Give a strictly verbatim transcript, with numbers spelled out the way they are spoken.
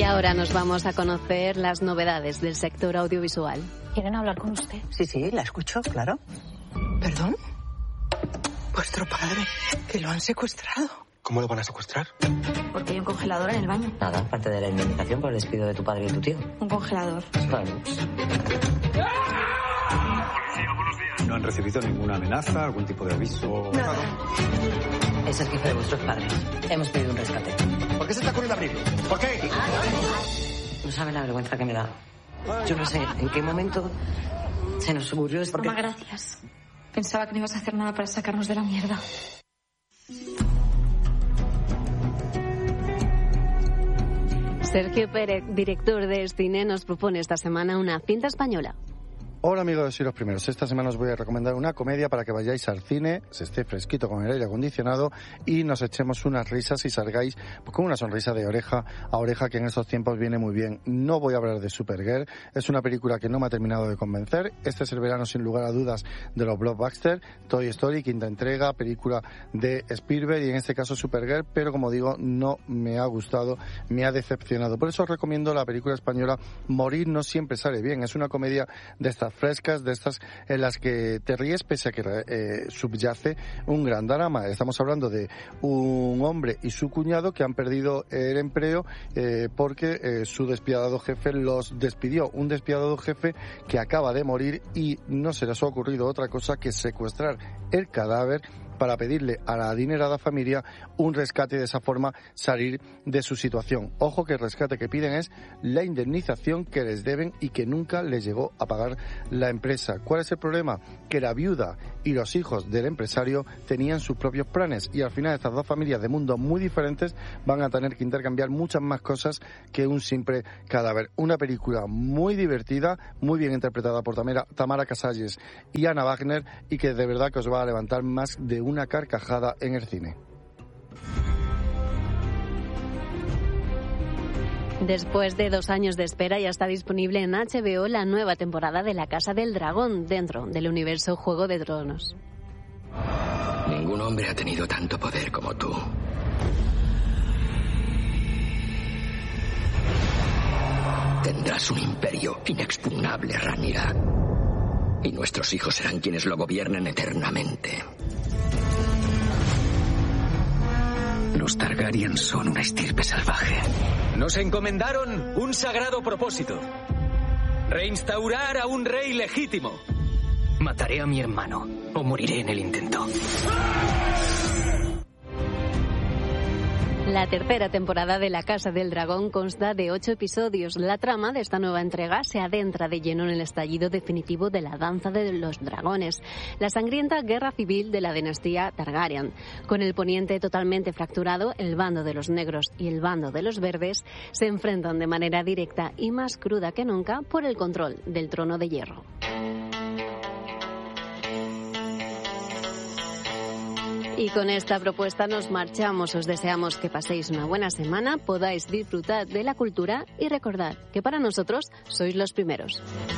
ahora nos vamos a conocer las novedades del sector audiovisual. ¿Quieren hablar con usted? Sí, sí, la escucho, claro. ¿Perdón? Vuestro padre, que lo han secuestrado. ¿Cómo lo van a secuestrar? Porque hay un congelador en el baño. Nada, parte de la indemnización por el despido de tu padre y tu tío. Un congelador. Bueno. ¿No han recibido ninguna amenaza, algún tipo de aviso? Nada. Es el jefe de vuestros padres. Hemos pedido un rescate. ¿Por qué se está ocurriendo abrirlo? ¿Por qué? No sabe la vergüenza que me da. Yo no sé en qué momento se nos ocurrió esto. Mamá, gracias. Pensaba que no ibas a hacer nada para sacarnos de la mierda. Sergio Pérez, director de cine, nos propone esta semana una cinta española. Hola amigos, soy los primeros. Esta semana os voy a recomendar una comedia para que vayáis al cine, se esté fresquito con el aire acondicionado y nos echemos unas risas y salgáis con una sonrisa de oreja a oreja, que en estos tiempos viene muy bien. No voy a hablar de Supergirl, es una película que no me ha terminado de convencer. Este es el verano sin lugar a dudas de los blockbusters, Toy Story, quinta entrega, película de Spielberg y en este caso Supergirl, pero como digo, no me ha gustado, me ha decepcionado. Por eso os recomiendo la película española Morir no siempre sale bien. Es una comedia de estas frescas, de estas en las que te ríes pese a que eh, subyace un gran drama. Estamos hablando de un hombre y su cuñado que han perdido el empleo eh, porque eh, su despiadado jefe los despidió. Un despiadado jefe que acaba de morir y no se les ha ocurrido otra cosa que secuestrar el cadáver para pedirle a la adinerada familia un rescate y de esa forma salir de su situación. Ojo que el rescate que piden es la indemnización que les deben y que nunca les llegó a pagar la empresa. ¿Cuál es el problema? Que la viuda y los hijos del empresario tenían sus propios planes y al final estas dos familias de mundos muy diferentes van a tener que intercambiar muchas más cosas que un simple cadáver. Una película muy divertida, muy bien interpretada por Tamara, Tamara Casalles y Ana Wagner y que de verdad que os va a levantar más de una carcajada en el cine. Después de dos años de espera ya está disponible en H B O la nueva temporada de La Casa del Dragón dentro del universo Juego de Tronos. Ningún hombre ha tenido tanto poder como tú. Tendrás un imperio inexpugnable, Rhaenyra. Y nuestros hijos serán quienes lo gobiernen eternamente. Los Targaryen son una estirpe salvaje. Nos encomendaron un sagrado propósito: reinstaurar a un rey legítimo. Mataré a mi hermano o moriré en el intento. La tercera temporada de La Casa del Dragón consta de ocho episodios. La trama de esta nueva entrega se adentra de lleno en el estallido definitivo de la danza de los dragones, la sangrienta guerra civil de la dinastía Targaryen. Con el poniente totalmente fracturado, el bando de los negros y el bando de los verdes se enfrentan de manera directa y más cruda que nunca por el control del trono de hierro. Y con esta propuesta nos marchamos. Os deseamos que paséis una buena semana, podáis disfrutar de la cultura y recordad que para nosotros sois los primeros.